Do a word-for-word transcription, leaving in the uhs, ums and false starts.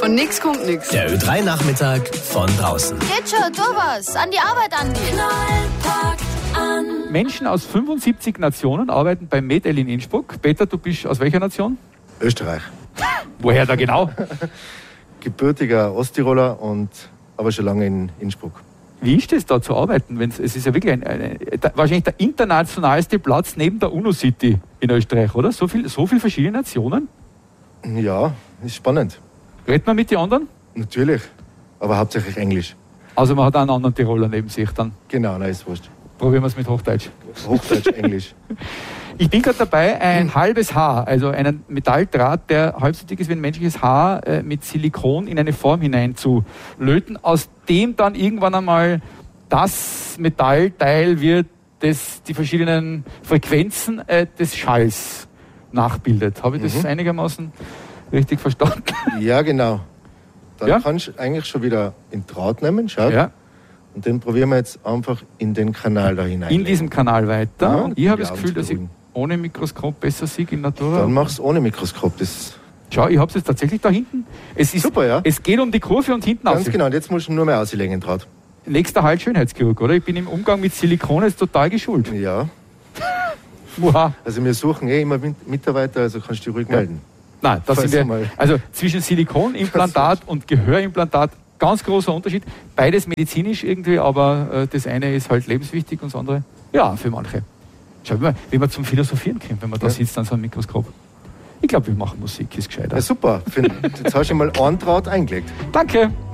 Von nix kommt nix. Der Ö drei Nachmittag von draußen. Geht schon, tu was. An die Arbeit, Andi. An. Menschen aus fünfundsiebzig Nationen arbeiten beim Med-El in Innsbruck. Peter, du bist aus welcher Nation? Österreich. Woher da genau? Gebürtiger Osttiroler, und aber schon lange in Innsbruck. Wie ist es da zu arbeiten? Wenn's, es ist ja wirklich ein, ein, ein, wahrscheinlich der internationalste Platz neben der UNO-City in Österreich, oder? So viel, so viel verschiedene Nationen? Ja, ist spannend. Redet man mit den anderen? Natürlich, aber hauptsächlich Englisch. Also man hat einen anderen Tiroler neben sich dann. Genau, nein, ist wurscht. Probieren wir es mit Hochdeutsch. Hochdeutsch, Englisch. Ich bin gerade dabei, ein hm. halbes Haar, also einen Metalldraht, der halb so dick ist wie ein menschliches Haar, äh, mit Silikon in eine Form hineinzulöten, aus dem dann irgendwann einmal das Metallteil wird, das die verschiedenen Frequenzen äh, des Schalls nachbildet. Habe ich das mhm. einigermaßen richtig verstanden? Ja, genau. Dann ja? kannst du eigentlich schon wieder in Draht nehmen, schau. Ja. Und den probieren wir jetzt einfach in den Kanal da hinein. In diesem Kanal weiter. Ja, und ich habe das Gefühl, dass ich ohne Mikroskop besser sehe in Natura. Dann mach's ohne Mikroskop. Das Schau, ich habe es jetzt tatsächlich da hinten. Es ist, super, ja. Es geht um die Kurve und hinten aus. Ganz genau, und jetzt musst du nur mehr auslegen Draht. Nächster Halt Schönheitschirurg, oder? Ich bin im Umgang mit Silikon jetzt total geschult. Ja. Wow. Also wir suchen eh immer Mitarbeiter, also kannst du dich ruhig ja. melden. Nein, das sind wir, also zwischen Silikonimplantat und Gehörimplantat ganz großer Unterschied. Beides medizinisch irgendwie, aber äh, das eine ist halt lebenswichtig und das andere, ja, für manche. Schau, wie man, wie man zum Philosophieren kommt, wenn man da ja. sitzt an so einem Mikroskop. Ich glaube, wir machen Musik, ist gescheiter. Ja, super. Jetzt hast du mal einen Draht eingelegt. Danke.